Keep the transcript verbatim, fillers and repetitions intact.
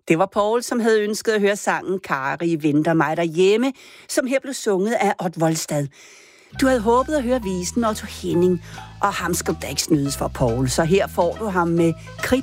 Det var Paul, som havde ønsket at høre sangen Kari venter mig derhjemme, som her blev sunget af Odd Volstad. Du havde håbet at høre visen Otto Henning, og ham skal du da ikke snydes for, Paul. Så her får du ham med Kridt